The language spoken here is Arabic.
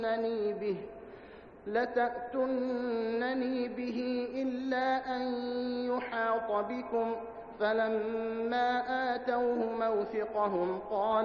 لتأتونني به إلا أن يحاط بكم فلما آتوه موثقهم قال